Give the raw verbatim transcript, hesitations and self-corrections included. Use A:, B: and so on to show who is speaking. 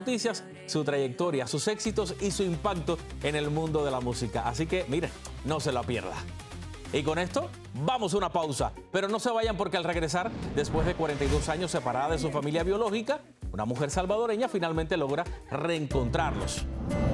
A: noticias, su trayectoria, sus éxitos y su impacto en el mundo de la música. Así que, miren, no se la pierda. Y con esto, vamos a una pausa. Pero no se vayan porque al regresar, después de cuarenta y dos años separada de su familia biológica, una mujer salvadoreña finalmente logra reencontrarlos.